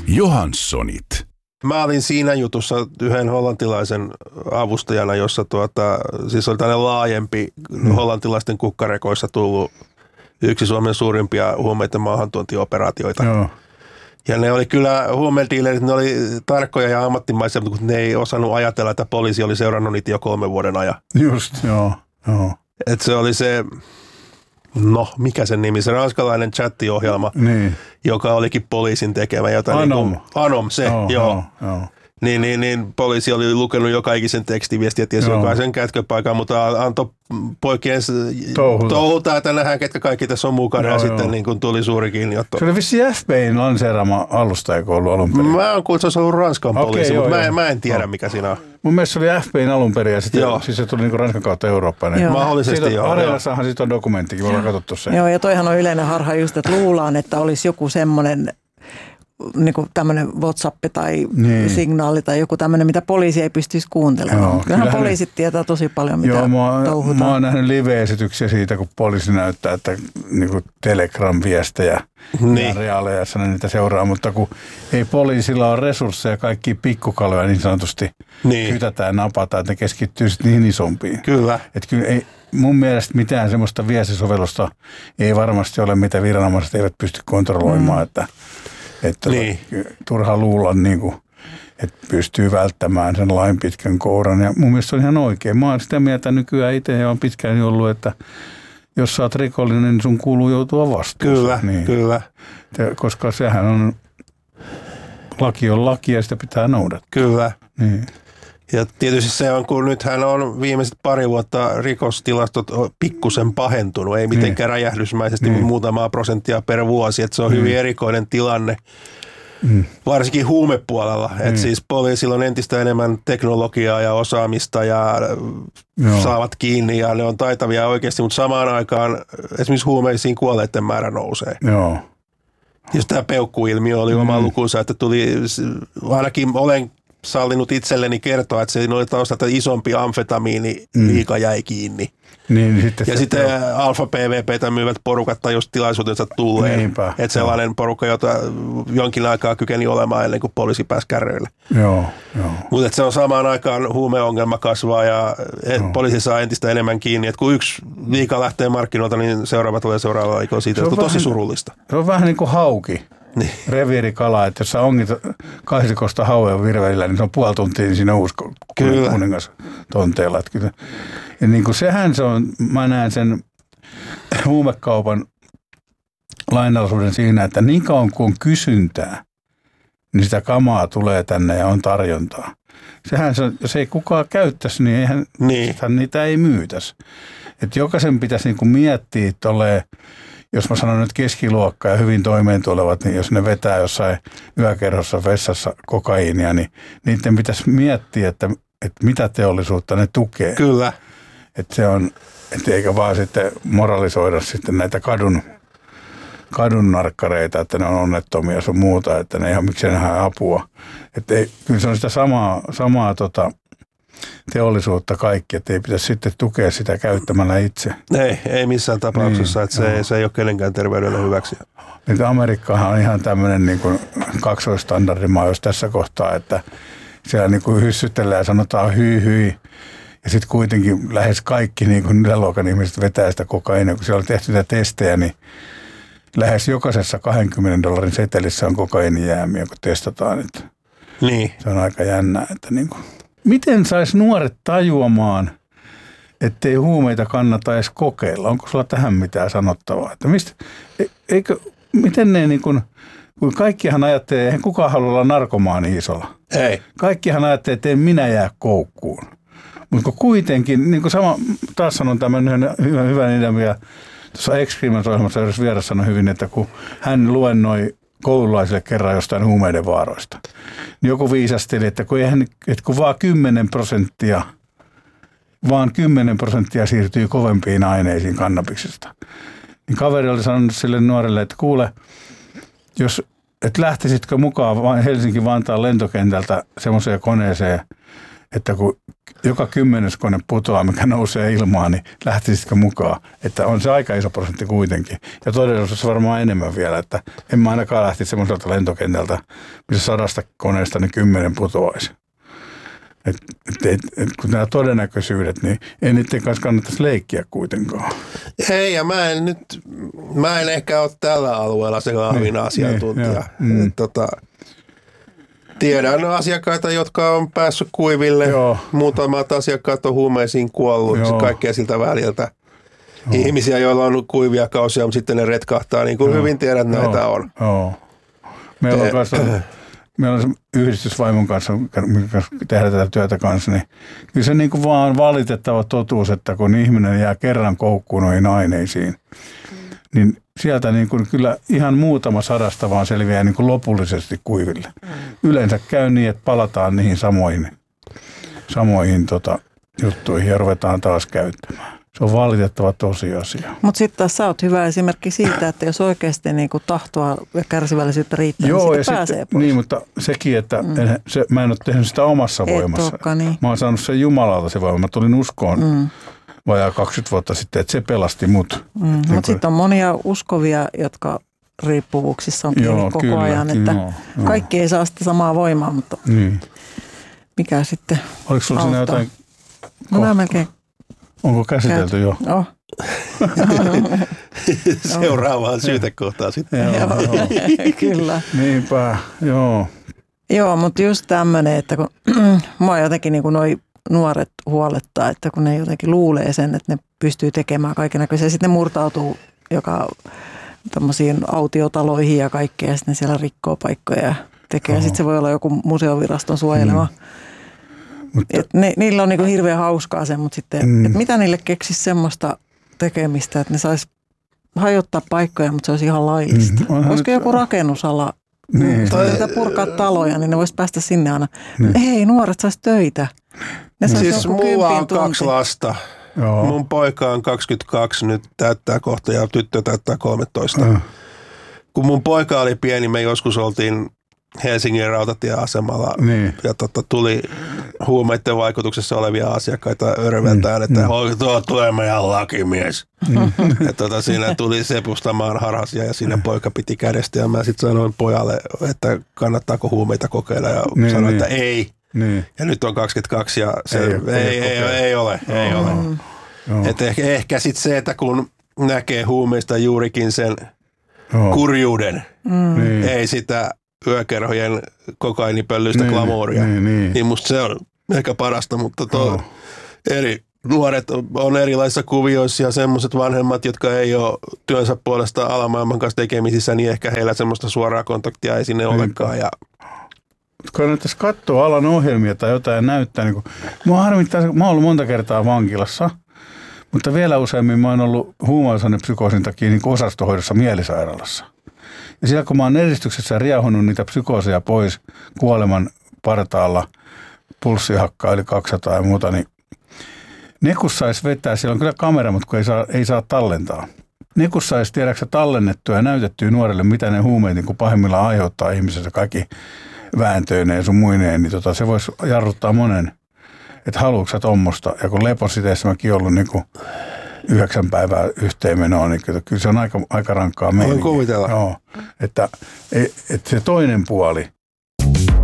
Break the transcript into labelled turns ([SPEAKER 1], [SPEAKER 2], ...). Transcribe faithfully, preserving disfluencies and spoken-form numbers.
[SPEAKER 1] Johanssonit.
[SPEAKER 2] Mä olin siinä jutussa yhden hollantilaisen avustajana, jossa tuota, siis oli tällainen laajempi hmm. hollantilaisten kukkarekoissa tullut yksi Suomen suurimpia huumeiden maahantuontioperaatioita.
[SPEAKER 3] Joo.
[SPEAKER 2] Ja ne oli kyllä, huumedealerit, ne oli tarkkoja ja ammattimaisia, mutta ne ei osannut ajatella, että poliisi oli seurannut niitä jo kolmen vuoden ajan.
[SPEAKER 3] Just, joo. joo.
[SPEAKER 2] Että se oli se, no mikä sen nimi, se ranskalainen chattiohjelma,
[SPEAKER 3] niin.
[SPEAKER 2] joka olikin poliisin tekemä. Jota
[SPEAKER 3] Anom.
[SPEAKER 2] Niin kuin, Anom, se, joo. joo.
[SPEAKER 3] joo.
[SPEAKER 2] Niin, niin, niin poliisi oli lukenut joka ikisen tekstiviestiä, tiesi jokaisen kätköpaikan, mutta antoi poikien touhuta, touhuta että nähdään, ketkä kaikki tässä on mukana. Joo, ja joo. Sitten niin kun tuli suuri kiinniotto.
[SPEAKER 3] Se oli vissiin F B I:n lanseeraama alusta, eikö ollut alun perin?
[SPEAKER 2] Mä oon kuullut, että se on ollut Ranskan okay, poliisi, joo, mutta joo. Mä, mä en tiedä, no. mikä siinä on.
[SPEAKER 3] Mun mielestä se oli F B I:n alun perin ja sitten siis se tuli niin Ranskan kautta Eurooppaan. Niin
[SPEAKER 2] mahdollisesti joo.
[SPEAKER 3] Areenassahan siitä on dokumenttikin, me ollaan katsottu sen.
[SPEAKER 4] Joo, ja toihan on yleinen harha just, että luullaan, että olisi joku semmoinen niin kuin tämmöinen WhatsApp tai niin. signaali tai joku tämmöinen, mitä poliisi ei pystyisi kuuntelemaan. Joo, kyllähän, kyllähän poliisit ne tietää tosi paljon, mitä joo, mä, touhutaan.
[SPEAKER 3] Mä oon nähnyt live-esityksiä siitä, kun poliisi näyttää, että niin kuin Telegram-viestejä niin. ja reaaleissa niitä seuraa, mutta kun ei poliisilla ole resursseja, kaikki pikkukaloja niin sanotusti niin. kytätään ja napataan, että ne keskittyy sitten niihin isompiin.
[SPEAKER 2] Kyllä.
[SPEAKER 3] Että kyllä ei, mun mielestä mitään semmoista viestisovellusta ei varmasti ole, mitä viranomaiset eivät pysty kontrolloimaan, mm. että Että niin. turha luulla, niin kuin, että pystyy välttämään sen lain pitkän kouran. Ja mun mielestä se on ihan oikein. Mä oon sitä mieltä nykyään itse ja on pitkään ollut, että jos sä oot rikollinen, niin sun kuuluu joutua vastuuseen.
[SPEAKER 2] Kyllä,
[SPEAKER 3] niin.
[SPEAKER 2] kyllä.
[SPEAKER 3] Koska sehän on, laki on laki ja sitä pitää noudattaa.
[SPEAKER 2] Kyllä.
[SPEAKER 3] Niin.
[SPEAKER 2] Ja tietysti se on, kun nythän on viimeiset pari vuotta rikostilastot pikkusen pahentunut, ei mitenkään niin. räjähdysmäisesti niin. muutamaa prosenttia per vuosi, että se on niin. hyvin erikoinen tilanne, mm. varsinkin huumepuolella, niin. että siis poliisilla on entistä enemmän teknologiaa ja osaamista ja Joo. saavat kiinni ja ne on taitavia oikeasti, mutta samaan aikaan esimerkiksi huumeisiin kuolleiden määrä nousee.
[SPEAKER 3] Joo.
[SPEAKER 2] Ja tämä peukkuilmiö oli mm. oma lukunsa, että tuli, ainakin olen sallinut itselleni kertoa, että se oli taustalta isompi amfetamiini liika mm. jäi kiinni.
[SPEAKER 3] Niin, sitten
[SPEAKER 2] ja
[SPEAKER 3] se,
[SPEAKER 2] sitten alfa P V P:tä myyvät porukat tai just tilaisuutensa tulleen.
[SPEAKER 3] Niinpä,
[SPEAKER 2] että sellainen joo. porukka, jota jonkin aikaa kykeni olemaan ennen kuin poliisi pääsi kärryille.
[SPEAKER 3] Joo, joo.
[SPEAKER 2] Mutta se on samaan aikaan huumeongelma kasvaa ja poliisi saa entistä enemmän kiinni. Et kun yksi liika lähtee markkinoilta, niin seuraava tulee seuraavalla aikaa siitä. Se on, se on tosi vähän, surullista.
[SPEAKER 3] Se on vähän niin kuin hauki. Niin. Reviirikala, että jos sä ongit kahdikosta hauen virvelillä, niin se on puoli tuntia, niin siinä on uusi kuningas tonteella. Ja niin kuin sehän se on, mä näen sen huumekaupan lainalaisuuden siinä, että niin kauan kuin on kysyntää, niin sitä kamaa tulee tänne ja on tarjontaa. Sehän se, jos ei kukaan käyttäisi, niin eihän niin. niitä ei myytäisi. Että jokaisen pitäisi niin kuin miettiä tolleen, jos mä sanon nyt keskiluokka ja hyvin toimeen tulevat, niin jos ne vetää jossain yökerhossa vessassa kokaiinia, niin niiden pitäisi miettiä, että, että mitä teollisuutta ne tukee.
[SPEAKER 2] Kyllä.
[SPEAKER 3] Että se on, että eikä vaan sitten moralisoida sitten näitä kadun, kadun narkkareita, että ne on onnettomia ja sun muuta, että ne ihan miksei nähdä apua. Että ei, kyllä se on sitä samaa, samaa tota, teollisuutta kaikki, että ei pitäisi sitten tukea sitä käyttämällä itse.
[SPEAKER 2] Ei, ei missään tapauksessa, niin, että se, se ei ole kenenkään terveydelle hyväksi.
[SPEAKER 3] Nyt Amerikkahan on ihan tämmöinen niin kuin kaksoistandardimaa, jos tässä kohtaa, että siellä niin kuin hyssytellään ja sanotaan hyi hyi. Ja sitten kuitenkin lähes kaikki niin kuin yläluokan ihmiset vetää sitä kokaiinia. Kun siellä on tehty näitä testejä, niin lähes jokaisessa kahdenkymmenen dollarin setelissä on kokainijäämiä, kun testataan. Että
[SPEAKER 2] niin.
[SPEAKER 3] Se on aika jännää, että niin kuin. Miten saisi nuoret tajuamaan, ettei huumeita kannata edes kokeilla? Onko sulla tähän mitään sanottavaa? Että mistä, eikö, miten ne niin kuin, kun kaikkihan ajattelee, eihän kukaan halua olla narkomaani isolla.
[SPEAKER 2] Ei.
[SPEAKER 3] Kaikkihan ajattelee, että en minä jää koukkuun. Mutta kuitenkin, niin kuin sama, taas sanon tämän hyvän, hyvän idean vielä, tuossa Experiments-ohjelmassa edes vieras sanoi hyvin, että kun hän luennoi koululaisille kerran jostain huumeiden vaaroista. Niin joku viisasteli, että kun, eihän, että kun vaan kymmenen prosenttia, vaan kymmenen prosenttia siirtyy kovempiin aineisiin kannabiksesta. Niin kaveri oli sanonut sille nuorelle, että kuule, jos et lähtisitkö mukaan Helsinki-Vantaan lentokentältä semmoiseen koneeseen, että kun joka kymmenes kone putoaa, mikä nousee ilmaan, niin lähtisitkö mukaan? Että on se aika iso prosentti kuitenkin. Ja todellisuudessa varmaan enemmän vielä, että en mä ainakaan lähtisi semmoiselta lentokentältä, missä sadasta koneesta niin kymmenen putoaisi. Et, et, et, et, kun nämä todennäköisyydet, niin ei niiden kanssa kannattaisi leikkiä kuitenkaan.
[SPEAKER 2] Hei, ja mä en nyt, mä en ehkä ole tällä alueella se vahvin niin, asiantuntija. Niin, mm. tota, tiedän asiakkaita, jotka on päässyt kuiville. Joo. Muutamat asiakkaat on huumeisiin kuollut, kaikkea siltä väliltä. Joo. Ihmisiä, joilla on kuivia kausia, mutta sitten ne retkahtaa, niin kuin Joo. hyvin tiedät, näitä Joo. on.
[SPEAKER 3] Joo. Meillä on kanssa... Meillä on yhdistysvaimon kanssa, mikä tehdään tätä työtä kanssa, niin kyllä se niin kuin vaan valitettava totuus, että kun ihminen jää kerran koukkuun noihin aineisiin, niin sieltä niin kuin kyllä ihan muutama sadasta vaan selviää niin kuin lopullisesti kuiville. Yleensä käy niin, että palataan niihin samoihin, samoihin tota, juttuihin ja ruvetaan taas käyttämään. Se on valitettava tosiasia.
[SPEAKER 4] Mutta sitten taas sä oot hyvä esimerkki siitä, että jos oikeasti niinku tahtoa ja kärsivällisyyttä riittää,
[SPEAKER 3] Joo,
[SPEAKER 4] niin siitä pääsee
[SPEAKER 3] sitten,
[SPEAKER 4] pois.
[SPEAKER 3] Niin, mutta sekin, että mm. en, se, mä en ole tehnyt sitä omassa Et voimassa.
[SPEAKER 4] Olekaan, niin.
[SPEAKER 3] Mä oon saanut sen Jumalalta se voima. Mä tulin uskoon mm. vajaa kaksikymmentä vuotta sitten, että se pelasti mut.
[SPEAKER 4] Mm. Niin mutta sitten on monia uskovia, jotka riippuvuuksissa on kiinni joo, koko kyllä, ajan. Että joo, kaikki joo. ei saa sitä samaa voimaa, mutta niin. mikä sitten
[SPEAKER 3] Oliko sulla siinä jotain?
[SPEAKER 4] No nämä melkein.
[SPEAKER 3] Onko käsitelty jo?
[SPEAKER 4] Joo.
[SPEAKER 2] Seuraavaan syytekohtaan sitten.
[SPEAKER 3] Joo, joo.
[SPEAKER 4] Kyllä.
[SPEAKER 3] Niinpä, joo.
[SPEAKER 4] Joo, mutta just tämmöinen, että kun mua jotenkin niin kuin noi nuoret huolettaa, että kun ne jotenkin luulee sen, että ne pystyy tekemään kaikennäköisiä. Sitten ne murtautuu joka tommosiin autiotaloihin ja kaikkea ja sitten siellä rikkoo paikkoja ja tekee. Oho. Ja sitten se voi olla joku museoviraston suojelema. Mm. Mutta, et ne, niillä on niinku hirveän hauskaa se, mutta sitten, mm. että mitä niille keksisi semmoista tekemistä, että ne sais hajottaa paikkoja, mutta se olisi ihan laillista. Mm. Olisiko joku rakennusala, niin. tai purkaa taloja, niin ne vois päästä sinne aina. Niin. Hei, nuoret sais töitä. Ne sais
[SPEAKER 2] siis mulla on tunti. kaksi lasta. Joo. Mun poika on kaksikymmentäkaksi, nyt täyttää kohta ja tyttö täyttää kolmetoista. Mm. Kun mun poika oli pieni, me joskus oltiin Helsingin rautatieasemalla niin. ja tota, tuli huumeiden vaikutuksessa olevia asiakkaita örveltään, mm. että mm. tuo tulee meidän lakimies. Mm. Ja tota, siinä tuli sepustamaan harhasia ja siinä poika piti kädestä ja mä sitten sanoin pojalle, että kannattaako huumeita kokeilla ja niin, sanoin, niin. että ei. Niin. Ja nyt on kaksikymmentäkaksi ja se ei, ei, ei, ei, ei ole. Ei ole. Mm. Et ehkä ehkä sitten se, että kun näkee huumeista juurikin sen oh. kurjuuden, mm. ei sitä yökerhojen kokainipöllyistä niin, glamouria. Niin, niin. niin musta se on ehkä parasta, mutta tuo oh. eri nuoret on erilaisissa kuvioissa ja semmoiset vanhemmat, jotka ei ole työnsä puolesta alamaailman kanssa tekemisissä, niin ehkä heillä semmoista suoraa kontaktia ei sinne olekaan. Ja
[SPEAKER 3] kannattaisi katsoa alan ohjelmia tai jotain näyttää. Niin kuin, mä, harmittaa, mä oon ollut monta kertaa vankilassa, mutta vielä useammin mä oon ollut huumausainepsykoosin takia niin osastohoidossa mielisairaalassa. Ja siellä kun mä oon eristyksessä riahunut niitä psykooseja pois kuoleman partaalla, pulssi hakkaa yli kaksisataa ja muuta, niin ne kun sais vetää, siellä on kyllä kamera, mutta kun ei saa, ei saa tallentaa. Ne kun sais tiedäksä tallennettua ja näytettyä nuorelle, mitä ne huumeet niin pahimmillaan aiheuttaa ihmisessä, kaikki vääntöineen sun muineen, niin tota, se voisi jarruttaa monen, että haluatko sä tommosta. Ja kun lepositeessä mäkin ollut niin kuin yhdeksän päivää yhteenmenoa, niin kyllä se on aika, aika rankkaa meininkiä.
[SPEAKER 2] Voin kuvitella.
[SPEAKER 3] Joo, että, että se toinen puoli,